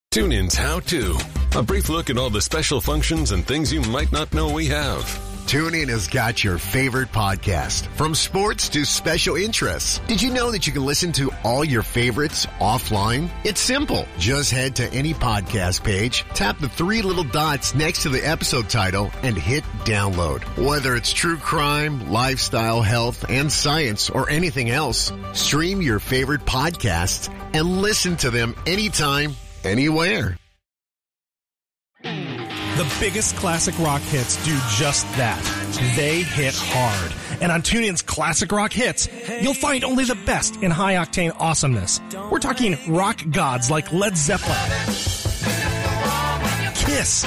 TuneIn's How To. A brief look at all the special functions and things you might not know we have. TuneIn has got your favorite podcast, from sports to special interests. Did you know that you can listen to all your favorites offline? It's simple. Just head to any podcast page, tap the three little dots next to the episode title, and hit download. Whether it's true crime, lifestyle, health, and science, or anything else, stream your favorite podcasts and listen to them anytime, anywhere. The biggest classic rock hits do just that. They hit hard. And on TuneIn's Classic Rock Hits, you'll find only the best in high-octane awesomeness. We're talking rock gods like Led Zeppelin, Kiss,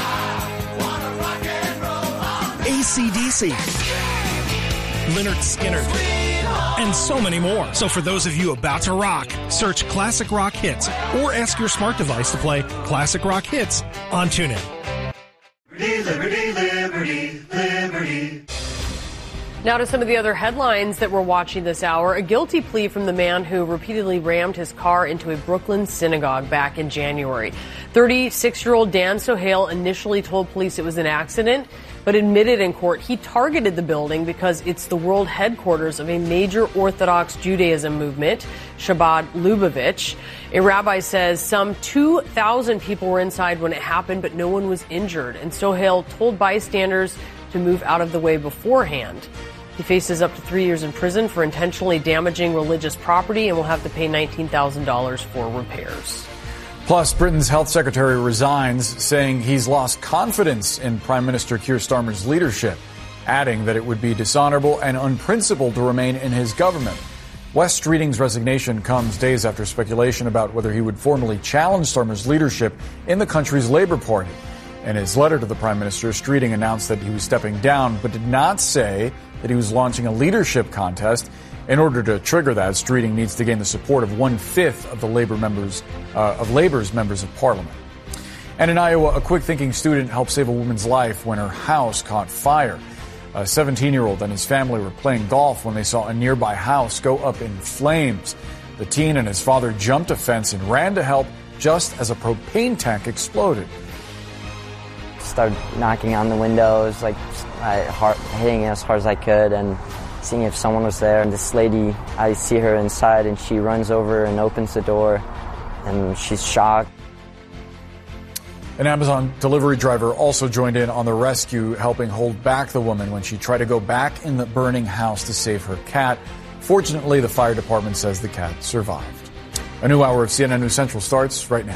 AC/DC, Lynyrd Skynyrd, and so many more. So for those of you about to rock, search Classic Rock Hits or ask your smart device to play Classic Rock Hits on TuneIn. Liberty, liberty, liberty. Now to some of the other headlines that we're watching this hour. A guilty plea from the man who repeatedly rammed his car into a Brooklyn synagogue back in January. 36-year-old Dan Sohail initially told police it was an accident, but admitted in court he targeted the building because it's the world headquarters of a major Orthodox Judaism movement, Chabad Lubavitch. A rabbi says some 2,000 people were inside when it happened, but no one was injured. And Sohail told bystanders to move out of the way beforehand. He faces up to 3 years in prison for intentionally damaging religious property and will have to pay $19,000 for repairs. Plus, Britain's health secretary resigns, saying he's lost confidence in Prime Minister Keir Starmer's leadership, adding that it would be dishonorable and unprincipled to remain in his government. Wes Streeting's resignation comes days after speculation about whether he would formally challenge Starmer's leadership in the country's Labour Party. In his letter to the Prime Minister, Streeting announced that he was stepping down, but did not say that he was launching a leadership contest. In order to trigger that, Streeting needs to gain the support of 1/5 of the Labour's members of Parliament. And in Iowa, a quick-thinking student helped save a woman's life when her house caught fire. A 17-year-old and his family were playing golf when they saw a nearby house go up in flames. The teen and his father jumped a fence and ran to help just as a propane tank exploded. Started knocking on the windows, hitting as hard as I could and seeing if someone was there. And this lady, I see her inside and she runs over and opens the door and she's shocked. An Amazon delivery driver also joined in on the rescue, helping hold back the woman when she tried to go back in the burning house to save her cat. Fortunately, the fire department says the cat survived. A new hour of CNN News Central starts right now.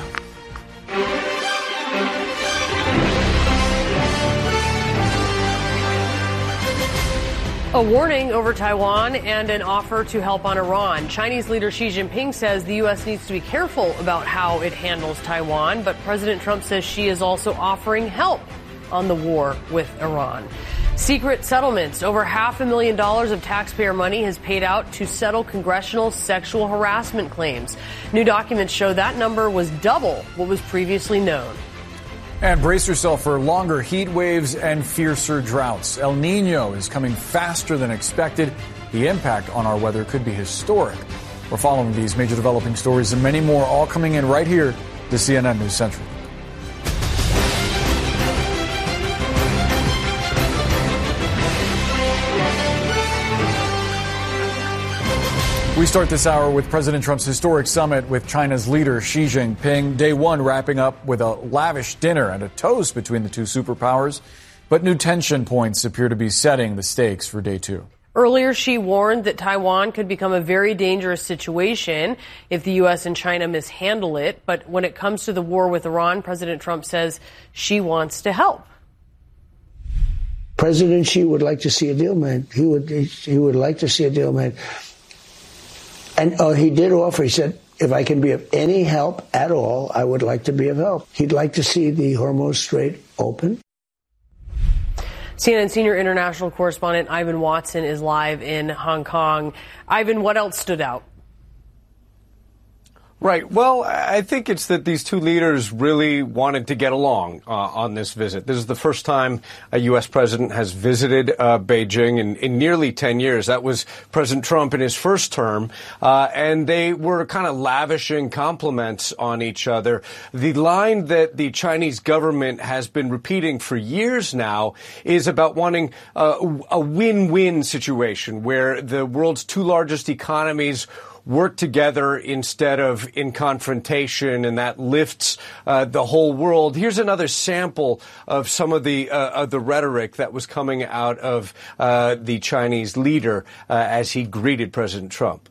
A warning over Taiwan and an offer to help on Iran. Chinese leader Xi Jinping says the U.S. needs to be careful about how it handles Taiwan, but President Trump says Xi is also offering help on the war with Iran. Secret settlements. Over $500,000 of taxpayer money has paid out to settle congressional sexual harassment claims. New documents show that number was double what was previously known. And brace yourself for longer heat waves and fiercer droughts. El Nino is coming faster than expected. The impact on our weather could be historic. We're following these major developing stories and many more, all coming in right here to CNN News Central. We start this hour with President Trump's historic summit with China's leader Xi Jinping. Day one wrapping up with a lavish dinner and a toast between the two superpowers. But new tension points appear to be setting the stakes for day two. Earlier, Xi warned that Taiwan could become a very dangerous situation if the U.S. and China mishandle it. But when it comes to the war with Iran, President Trump says Xi wants to help. President Xi would like to see a deal made. He would like to see a deal made. And he did offer, he said, if I can be of any help at all, I would like to be of help. He'd like to see the Hormuz Strait open. CNN senior international correspondent Ivan Watson is live in Hong Kong. Ivan, what else stood out? Right. Well, I think it's that these two leaders really wanted to get along on this visit. This is the first time a U.S. president has visited Beijing in nearly 10 years. That was President Trump in his first term, and they were kind of lavishing compliments on each other. The line that the Chinese government has been repeating for years now is about wanting a win-win situation where the world's two largest economies work together instead of in confrontation, and that lifts the whole world. Here's another sample of some of the rhetoric that was coming out of the Chinese leader as he greeted President Trump.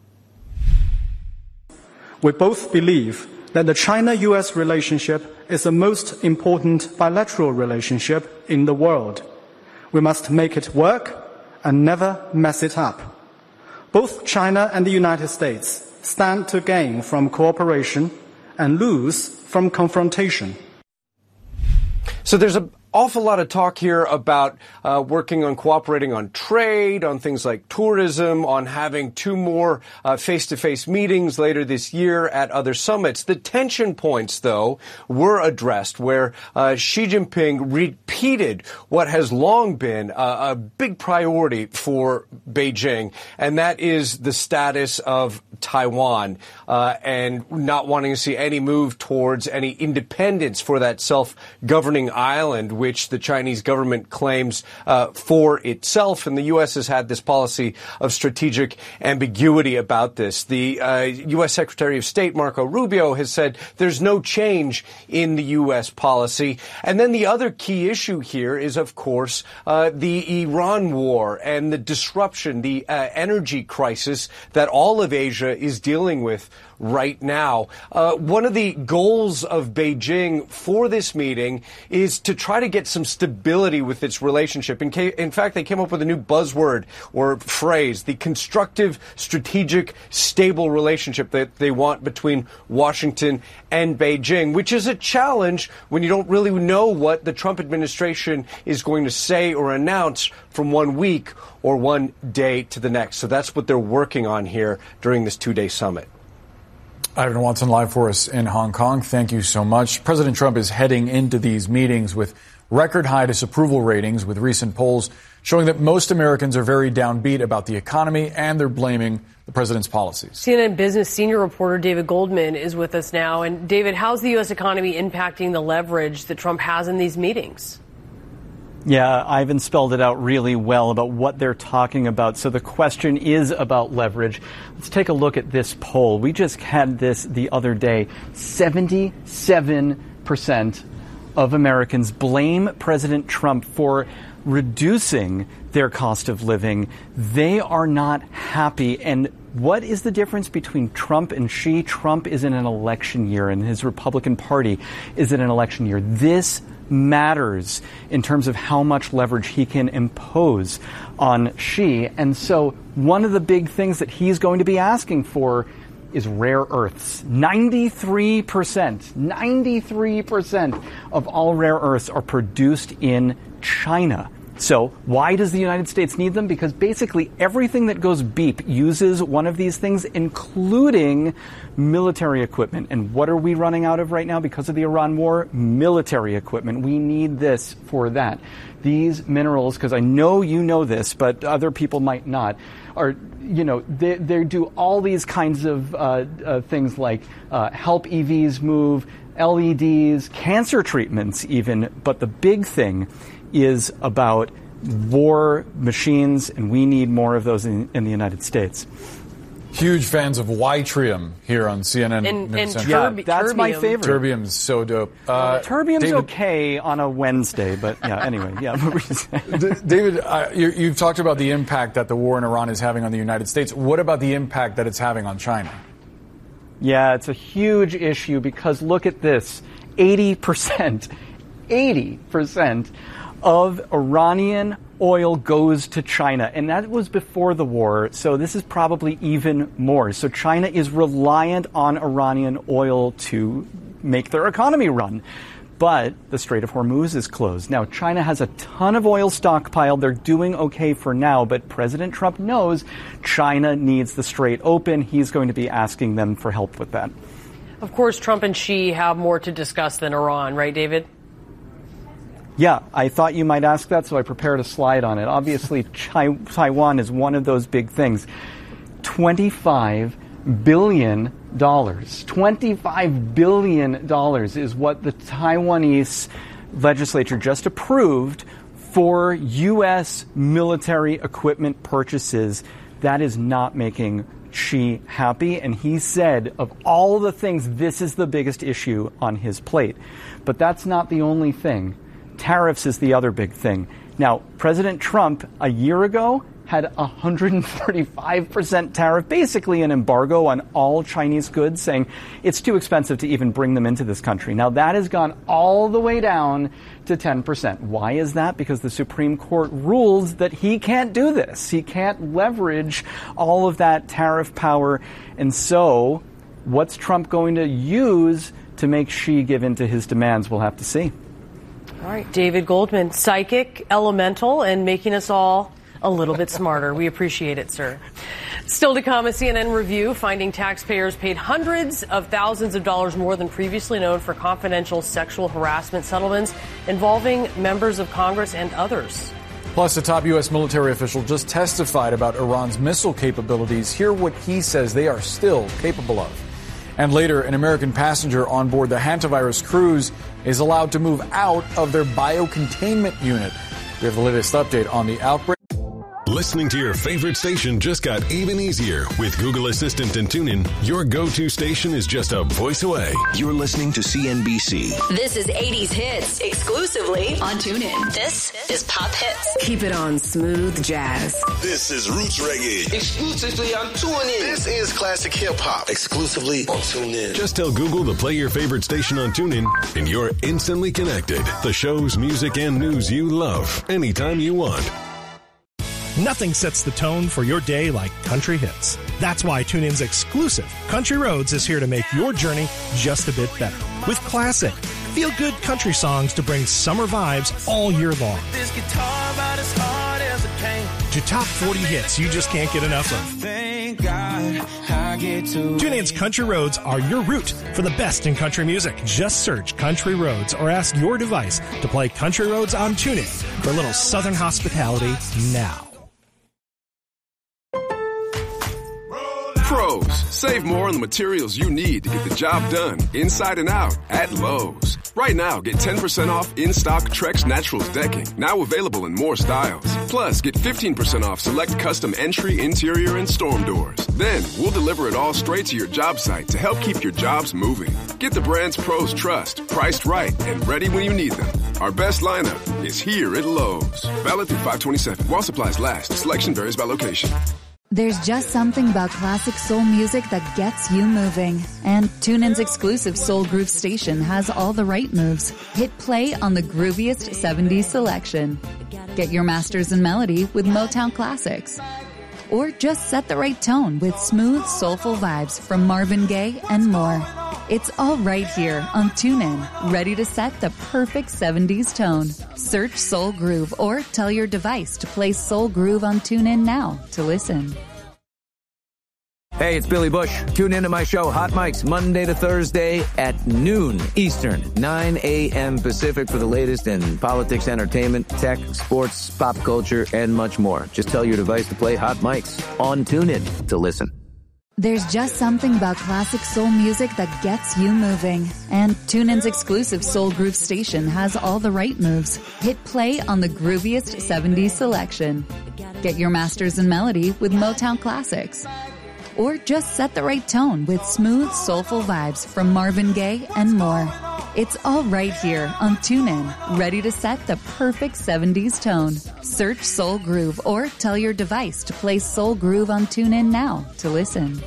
We both believe that the China-U.S. relationship is the most important bilateral relationship in the world. We must make it work and never mess it up. Both China and the United States stand to gain from cooperation and lose from confrontation. So there's an awful lot of talk here about working on cooperating on trade, on things like tourism, on having two more face-to-face meetings later this year at other summits. The tension points, though, were addressed where Xi Jinping repeated what has long been a big priority for Beijing, and that is the status of Taiwan and not wanting to see any move towards any independence for that self-governing island, which the Chinese government claims for itself. And the U.S. has had this policy of strategic ambiguity about this. The U.S. Secretary of State, Marco Rubio, has said there's no change in the U.S. policy. And then the other key issue here is, of course, the Iran war and the disruption, the energy crisis that all of Asia is dealing with right now. One of the goals of Beijing for this meeting is to try to get some stability with its relationship. In fact, they came up with a new buzzword or phrase, the constructive, strategic, stable relationship that they want between Washington and Beijing, which is a challenge when you don't really know what the Trump administration is going to say or announce from one week or one day to the next. So that's what they're working on here during this two-day summit. Ivan Watson live for us in Hong Kong. Thank you so much. President Trump is heading into these meetings with record high disapproval ratings, with recent polls showing that most Americans are very downbeat about the economy, and they're blaming the president's policies. CNN Business senior reporter David Goldman is with us now. And David, how's the U.S. economy impacting the leverage that Trump has in these meetings? Yeah, Ivan spelled it out really well about what they're talking about. So the question is about leverage. Let's take a look at this poll. We just had this the other day. 77% of Americans blame President Trump for reducing their cost of living. They are not happy. And what is the difference between Trump and Xi? Trump is in an election year, and his Republican Party is in an election year. This matters in terms of how much leverage he can impose on Xi. And so one of the big things that he's going to be asking for is rare earths. 93% of all rare earths are produced in China. So why does the United States need them? Because basically everything that goes beep uses one of these things, including military equipment. And what are we running out of right now because of the Iran war? Military equipment. We need this for that. These minerals, because I know you know this, but other people might not, are, you know, they do all these kinds of things like help EVs move, LEDs, cancer treatments even. But the big thing is about war machines, and we need more of those in the United States. Huge fans of Yttrium here on CNN. And that's my favorite. Terbium's so dope. Terbium's David, okay on a Wednesday, but yeah, anyway, yeah. David, you've talked about the impact that the war in Iran is having on the United States. What about the impact that it's having on China? Yeah, it's a huge issue because look at this. 80% of Iranian oil goes to China, and that was before the war, so this is probably even more. So China is reliant on Iranian oil to make their economy run. but the Strait of Hormuz is closed. Now, China has a ton of oil stockpiled. They're doing okay for now, but President Trump knows China needs the strait open. He's going to be asking them for help with that. Of course, Trump and Xi have more to discuss than Iran, right, David? Yeah, I thought you might ask that, so I prepared a slide on it. Obviously, Taiwan is one of those big things. $25 billion. $25 billion is what the Taiwanese legislature just approved for U.S. military equipment purchases. That is not making Xi happy, and he said of all the things, this is the biggest issue on his plate. But that's not the only thing. Tariffs is the other big thing. Now, President Trump, a year ago, had 145% tariff, basically an embargo on all Chinese goods, saying it's too expensive to even bring them into this country. Now, that has gone all the way down to 10%. Why is that? Because the Supreme Court ruled that he can't do this. He can't leverage all of that tariff power. And so, what's Trump going to use to make Xi give in to his demands? We'll have to see. All right, David Goldman, psychic, elemental, and making us all a little bit smarter. We appreciate it, sir. Still to come, a CNN review finding taxpayers paid hundreds of thousands of dollars more than previously known for confidential sexual harassment settlements involving members of Congress and others. Plus, a top U.S. military official just testified about Iran's missile capabilities. Hear what he says they are still capable of. And later, an American passenger on board the hantavirus cruise is allowed to move out of their biocontainment unit. We have the latest update on the outbreak. Listening to your favorite station just got even easier. With Google Assistant and TuneIn, your go-to station is just a voice away. You're listening to CNBC. This is 80s Hits, exclusively on TuneIn. This is Pop Hits. Keep it on Smooth Jazz. This is Roots Reggae, exclusively on TuneIn. This is Classic Hip Hop, exclusively on TuneIn. Just tell Google to play your favorite station on TuneIn, and you're instantly connected. The shows, music, and news you love, anytime you want. Nothing sets the tone for your day like country hits. That's why TuneIn's exclusive Country Roads is here to make your journey just a bit better. With classic, feel-good country songs to bring summer vibes all year long. This guitar about as hard as it came. To top 40 hits you just can't get enough of. Thank God I get to. TuneIn's Country Roads are your route for the best in country music. Just search Country Roads or ask your device to play Country Roads on TuneIn for a little Southern hospitality now. Pros, save more on the materials you need to get the job done inside and out at Lowe's. Right now, get 10% off in-stock Trex Naturals decking, now available in more styles. Plus, get 15% off select custom entry, interior, and storm doors. Then, we'll deliver it all straight to your job site to help keep your jobs moving. Get the brands pros trust, priced right, and ready when you need them. Our best lineup is here at Lowe's. Valid through 5/27. While supplies last, selection varies by location. There's just something about classic soul music that gets you moving. And TuneIn's exclusive Soul Groove station has all the right moves. Hit play on the grooviest 70s selection. Get your masters in melody with Motown classics. Or just set the right tone with smooth, soulful vibes from Marvin Gaye and more. It's all right here on TuneIn, ready to set the perfect 70s tone. Search Soul Groove or tell your device to play Soul Groove on TuneIn now to listen. Hey, it's Billy Bush. Tune into my show, Hot Mics, Monday to Thursday at noon Eastern, 9 a.m. Pacific for the latest in politics, entertainment, tech, sports, pop culture, and much more. Just tell your device to play Hot Mics on TuneIn to listen. There's just something about classic soul music that gets you moving. And TuneIn's exclusive Soul Groove station has all the right moves. Hit play on the grooviest 70s selection. Get your masters in melody with Motown classics. Or just set the right tone with smooth, soulful vibes from Marvin Gaye and more. It's all right here on TuneIn, ready to set the perfect 70s tone. Search Soul Groove or tell your device to play Soul Groove on TuneIn now to listen.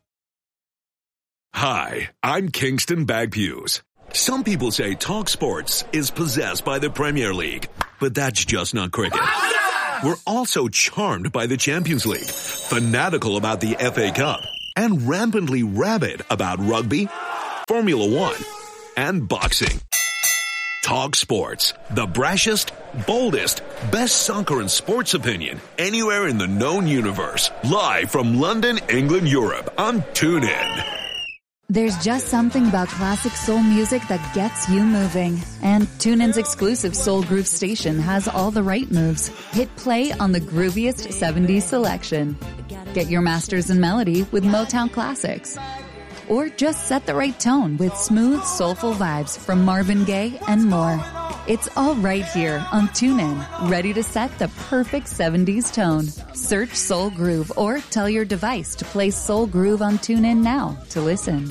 Hi, I'm Kingston Bagpuse. Some people say Talk Sports is possessed by the Premier League, but that's just not cricket. We're also charmed by the Champions League, fanatical about the FA Cup, and rampantly rabid about rugby, Formula One, and boxing. Talk Sports. The brashest, boldest, best soccer and sports opinion anywhere in the known universe. Live from London, England, Europe on TuneIn. There's just something about classic soul music that gets you moving. And TuneIn's exclusive Soul Groove station has all the right moves. Hit play on the grooviest 70s selection. Get your masters in melody with Motown classics. Or just set the right tone with smooth, soulful vibes from Marvin Gaye and more. It's all right here on TuneIn, ready to set the perfect 70s tone. Search Soul Groove or tell your device to play Soul Groove on TuneIn now to listen.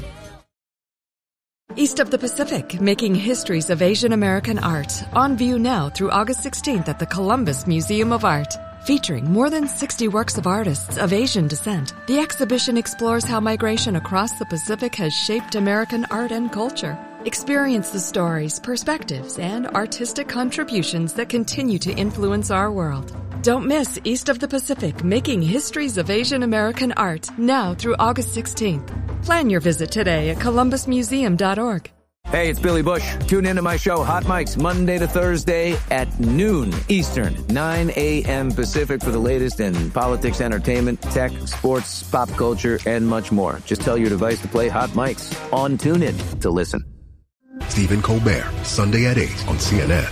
East of the Pacific, making histories of Asian American art. On view now through August 16th at the Columbus Museum of Art. Featuring more than 60 works of artists of Asian descent, the exhibition explores how migration across the Pacific has shaped American art and culture. Experience the stories, perspectives, and artistic contributions that continue to influence our world. Don't miss East of the Pacific, making histories of Asian American art, now through August 16th. Plan your visit today at columbusmuseum.org. Hey, it's Billy Bush. Tune into my show, Hot Mics, Monday to Thursday at noon Eastern, 9 a.m. Pacific for the latest in politics, entertainment, tech, sports, pop culture, and much more. Just tell your device to play Hot Mics on TuneIn to listen. Stephen Colbert, Sunday at 8 on CNN.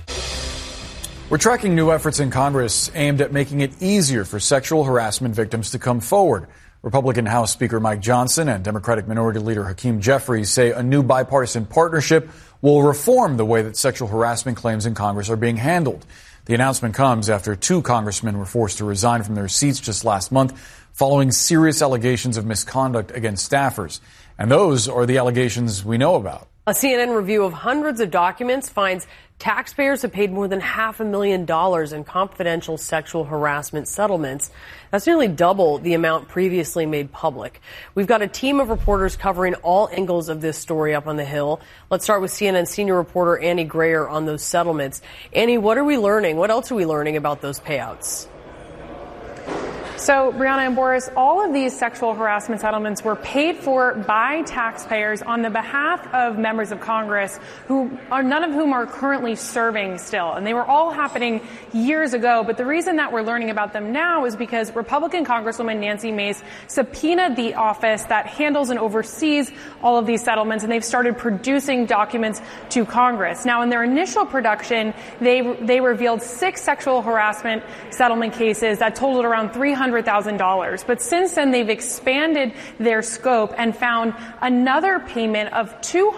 We're tracking new efforts in Congress aimed at making it easier for sexual harassment victims to come forward. Republican House Speaker Mike Johnson and Democratic Minority Leader Hakeem Jeffries say a new bipartisan partnership will reform the way that sexual harassment claims in Congress are being handled. The announcement comes after 2 congressmen were forced to resign from their seats just last month following serious allegations of misconduct against staffers. And those are the allegations we know about. A CNN review of hundreds of documents finds taxpayers have paid more than $500,000 in confidential sexual harassment settlements. That's nearly double the amount previously made public. We've got a team of reporters covering all angles of this story up on the Hill. Let's start with CNN senior reporter Annie Grayer on those settlements. Annie, what are we learning? What else are we learning about those payouts? So, Brianna and Boris, all of these sexual harassment settlements were paid for by taxpayers on the behalf of members of Congress none of whom are currently serving still. And they were all happening years ago. But the reason that we're learning about them now is because Republican Congresswoman Nancy Mace subpoenaed the office that handles and oversees all of these settlements, and they've started producing documents to Congress. Now, in their initial production, they revealed 6 sexual harassment settlement cases that totaled around $300,000. But since then, they've expanded their scope and found another payment of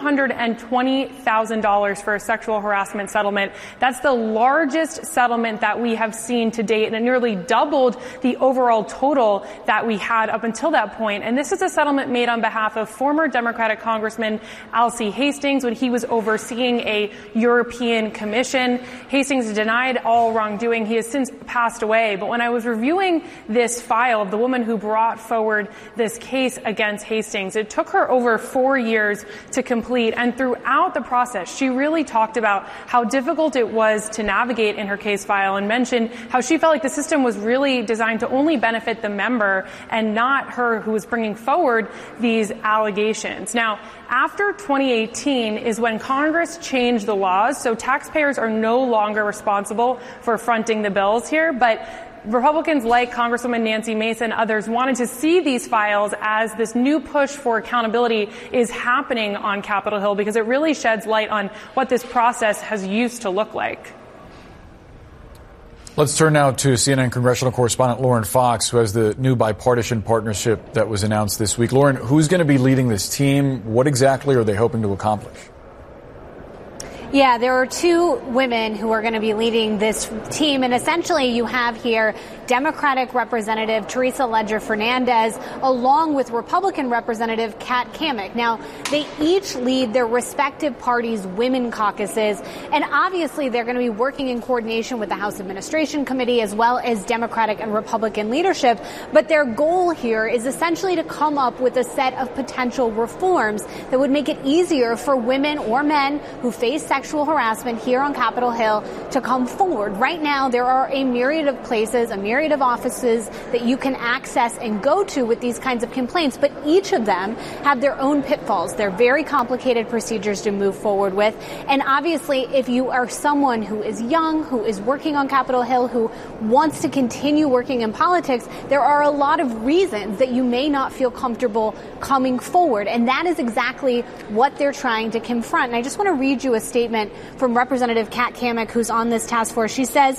$220,000 for a sexual harassment settlement. That's the largest settlement that we have seen to date, and it nearly doubled the overall total that we had up until that point. And this is a settlement made on behalf of former Democratic Congressman Alcee Hastings when he was overseeing a European Commission. Hastings denied all wrongdoing. He has since passed away. But when I was reviewing this file of the woman who brought forward this case against Hastings, it took her over 4 years to complete. And throughout the process, she really talked about how difficult it was to navigate in her case file and mentioned how she felt like the system was really designed to only benefit the member and not her who was bringing forward these allegations. Now, after 2018 is when Congress changed the laws, so taxpayers are no longer responsible for fronting the bills here, but Republicans like Congresswoman Nancy Mace and others wanted to see these files as this new push for accountability is happening on Capitol Hill because it really sheds light on what this process has used to look like. Let's turn now to CNN congressional correspondent Lauren Fox, who has the new bipartisan partnership that was announced this week. Lauren, who's going to be leading this team? What exactly are they hoping to accomplish? Yeah, there are 2 women who are going to be leading this team. And essentially you have here Democratic Representative Teresa Ledger Fernandez, along with Republican Representative Kat Cammack. Now, they each lead their respective parties' women caucuses. And obviously they're going to be working in coordination with the House Administration Committee as well as Democratic and Republican leadership. But their goal here is essentially to come up with a set of potential reforms that would make it easier for women or men who face sexual sexual harassment here on Capitol Hill to come forward. Right now, there are a myriad of places, a myriad of offices that you can access and go to with these kinds of complaints, but each of them have their own pitfalls. They're very complicated procedures to move forward with. And obviously, if you are someone who is young, who is working on Capitol Hill, who wants to continue working in politics, there are a lot of reasons that you may not feel comfortable coming forward. And that is exactly what they're trying to confront. And I just want to read you a statement from Representative Kat Cammack, who's on this task force. She says,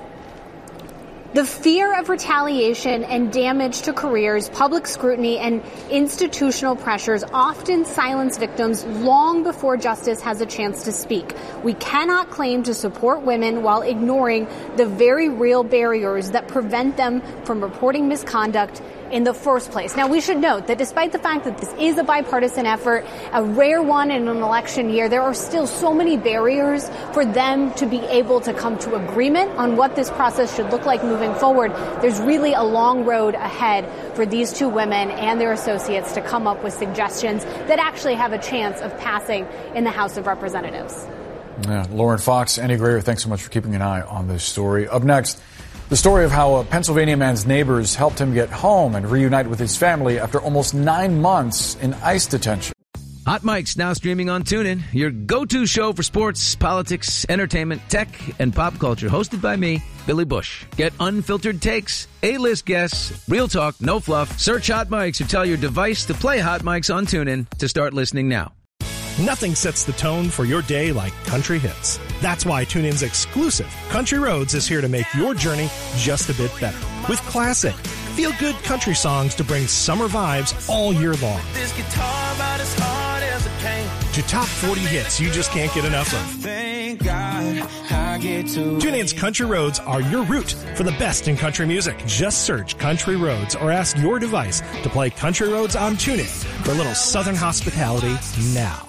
"The fear of retaliation and damage to careers, public scrutiny, and institutional pressures often silence victims long before justice has a chance to speak. We cannot claim to support women while ignoring the very real barriers that prevent them from reporting misconduct in the first place." Now, we should note that despite the fact that this is a bipartisan effort, a rare one in an election year, there are still so many barriers for them to be able to come to agreement on what this process should look like moving forward. There's really a long road ahead for these two women and their associates to come up with suggestions that actually have a chance of passing in the House of Representatives. Yeah, Lauren Fox, Andy Greer, thanks so much for keeping an eye on this story. Up next, the story of how a Pennsylvania man's neighbors helped him get home and reunite with his family after almost 9 months in ICE detention. Hot Mic's now streaming on TuneIn, your go-to show for sports, politics, entertainment, tech, and pop culture. Hosted by me, Billy Bush. Get unfiltered takes, A-list guests, real talk, no fluff. Search Hot Mics or tell your device to play Hot Mics on TuneIn to start listening now. Nothing sets the tone for your day like country hits. That's why TuneIn's exclusive Country Roads is here to make your journey just a bit better. With classic, feel-good country songs to bring summer vibes all year long. This guitar about as hard as a cane. To top 40 hits you just can't get enough of. Thank God I get to. TuneIn's Country Roads are your route for the best in country music. Just search Country Roads or ask your device to play Country Roads on TuneIn for a little southern hospitality now.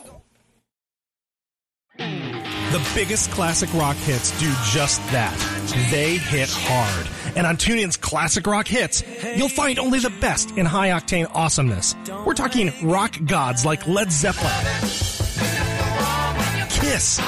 The biggest classic rock hits do just that. They hit hard. And on TuneIn's Classic Rock Hits, you'll find only the best in high-octane awesomeness. We're talking rock gods like Led Zeppelin, Kiss,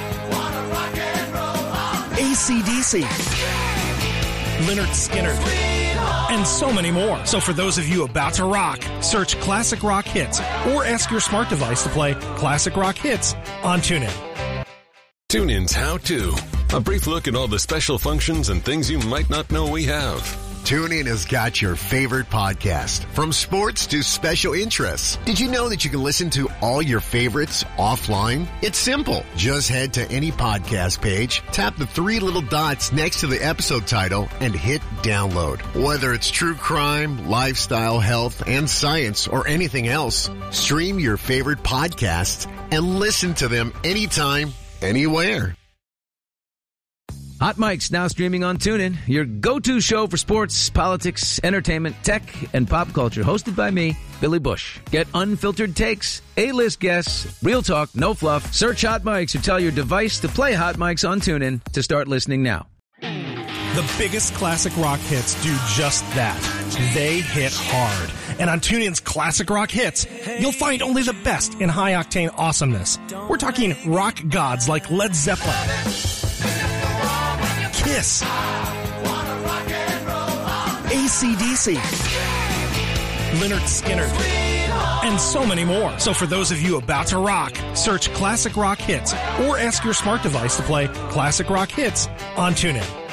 AC/DC, Lynyrd Skynyrd, and so many more. So for those of you about to rock, search Classic Rock Hits or ask your smart device to play Classic Rock Hits on TuneIn. TuneIn's How To. A brief look at all the special functions and things you might not know we have. TuneIn has got your favorite podcast, from sports to special interests. Did you know that you can listen to all your favorites offline? It's simple. Just head to any podcast page, tap the 3 little dots next to the episode title, and hit download. Whether it's true crime, lifestyle, health, and science, or anything else, stream your favorite podcasts and listen to them anytime, anywhere. Hot Mic's now streaming on TuneIn, your go-to show for sports, politics, entertainment, tech, and pop culture. Hosted by me, Billy Bush. Get unfiltered takes, A-list guests, real talk, no fluff. Search Hot Mics or tell your device to play Hot Mics on TuneIn to start listening now. The biggest classic rock hits do just that. They hit hard. And on TuneIn's Classic Rock Hits, you'll find only the best in high-octane awesomeness. We're talking rock gods like Led Zeppelin, Kiss, AC/DC, Lynyrd Skynyrd, and so many more. So for those of you about to rock, search Classic Rock Hits or ask your smart device to play Classic Rock Hits on TuneIn.